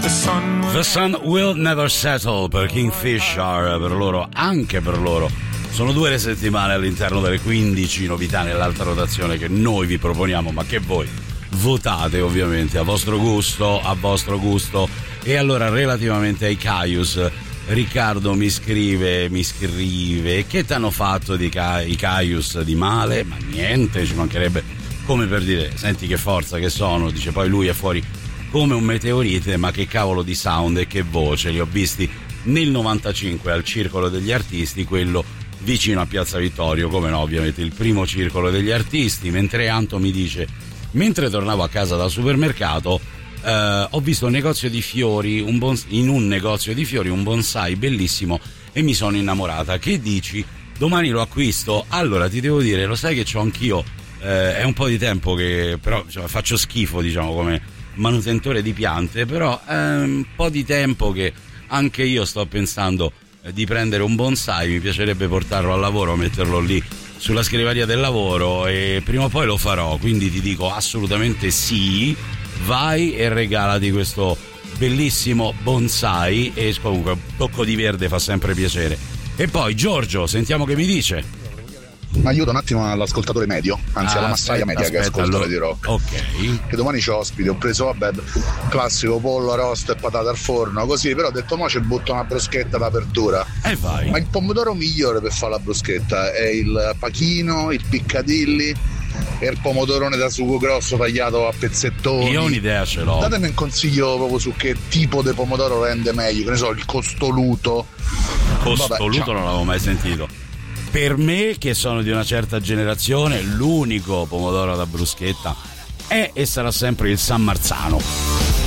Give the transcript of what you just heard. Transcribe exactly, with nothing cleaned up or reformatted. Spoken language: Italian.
The Sun Will Never Settle per Kingfisher, per loro, anche per loro. Sono due le settimane all'interno delle quindici novità nell'alta rotazione che noi vi proponiamo, ma che voi votate ovviamente a vostro gusto, a vostro gusto. E allora, relativamente ai Caius, Riccardo mi scrive, mi scrive, che t'hanno fatto di ca- i Caius di male? Ma niente, ci mancherebbe, come per dire, senti che forza che sono, dice, poi lui è fuori come un meteorite, ma che cavolo di sound e che voce, li ho visti nel novantacinque al Circolo degli Artisti, quello vicino a Piazza Vittorio, come no, ovviamente il primo Circolo degli Artisti. Mentre Anto mi dice, mentre tornavo a casa dal supermercato eh, ho visto un negozio di fiori, un bons- in un negozio di fiori un bonsai bellissimo e mi sono innamorata. Che dici? Domani lo acquisto? Allora ti devo dire, lo sai che c'ho anch'io, eh, è un po' di tempo che però cioè, faccio schifo, diciamo, come manutentore di piante, però è un po' di tempo che anche io sto pensando di prendere un bonsai, mi piacerebbe portarlo al lavoro, metterlo lì sulla scrivania del lavoro, e prima o poi lo farò, quindi ti dico assolutamente sì, vai e regalati questo bellissimo bonsai, e comunque un tocco di verde fa sempre piacere. E poi Giorgio, sentiamo che mi dice. Ma aiuto un attimo all'ascoltatore medio, anzi ah, alla massaia media aspetta, che ascolta allora, di rock. Ok. Che domani c'ho ospite, ho preso vabbè classico pollo arrosto e patate al forno, così, però ho detto mo ci butto una bruschetta d'apertura. E vai. Ma il pomodoro migliore per fare la bruschetta è il pachino, il piccadilly e il pomodorone da sugo grosso tagliato a pezzettoni. Io ho un'idea, ce l'ho. Datemi un consiglio proprio su che tipo di pomodoro rende meglio, che ne so, il costoluto. Costoluto vabbè, non l'avevo mai sentito. Per me, che sono di una certa generazione, l'unico pomodoro da bruschetta è e sarà sempre il San Marzano.